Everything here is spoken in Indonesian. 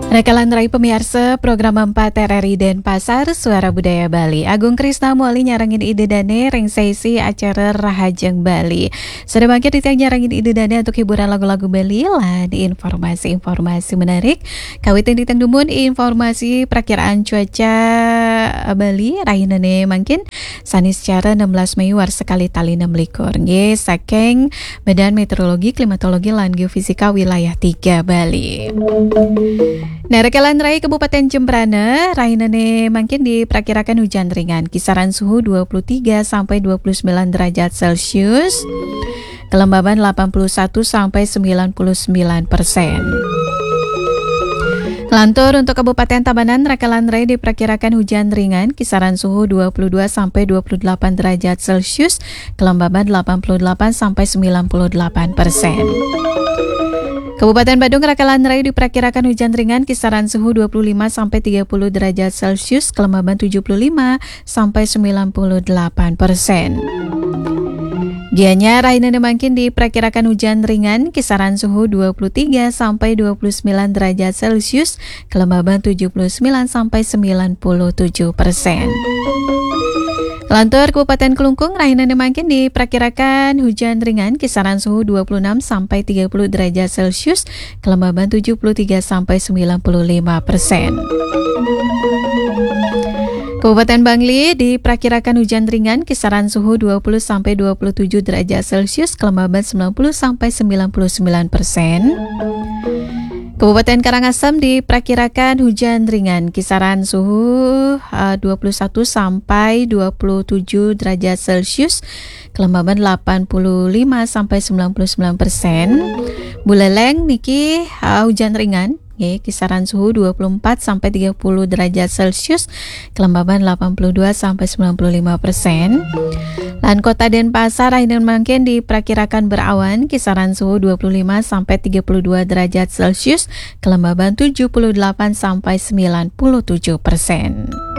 Rekalan Rai pemirsa program 4 RRI Denpasar Suara Budaya Bali. Agung Krisna Muali nyarangin ide dane ring sesi acara Rahajeng Bali. Sudah makin ditang nyarangin ide dane untuk hiburan lagu-lagu Bali lan informasi-informasi menarik. Kawitin ditang dumun informasi perakiraan cuaca Bali rahinane mangkin sanis secara 16 Mei war sekali tali 6 likur. Nge saking Badan Meteorologi, Klimatologi lan Geofisika wilayah 3 Bali. Nah, rekalan Rai Kabupaten Jembrana, rahinane mungkin diperkirakan hujan ringan, kisaran suhu 23 sampai 29 derajat Celcius, kelembaban 81 sampai 99%. Lantur untuk Kabupaten Tabanan, rekalan Rai diperkirakan hujan ringan, kisaran suhu 22 sampai 28 derajat Celcius, kelembaban 88 sampai 98%. Kabupaten Badung, rekalan Rai diperkirakan hujan ringan, kisaran suhu 25 sampai 30 derajat Celcius, kelembaban 75 sampai 98%. Gianyar, rahinane mangkin diperkirakan hujan ringan, kisaran suhu 23 sampai 29 derajat Celcius, kelembaban 79 sampai 97%. Lantur Kabupaten Kelungkung, rahinane mangkin diperkirakan hujan ringan, kisaran suhu 26 sampai 30 derajat Celcius, kelembaban 73 sampai 95%. Kabupaten Bangli diperkirakan hujan ringan, kisaran suhu 20 sampai 27 derajat Celcius, kelembaban 90 sampai 99%. Kabupaten Karangasem diperkirakan hujan ringan, kisaran suhu 21 sampai 27 derajat Celcius, kelembaban 85 sampai 99%. Buleleng niki hujan ringan, kisaran suhu 24 sampai 30 derajat Celcius, kelembaban 82 sampai 95%. Lan Kota Denpasar rahinane mangkin diperkirakan berawan, kisaran suhu 25 sampai 32 derajat Celcius, kelembaban 78 sampai 97%.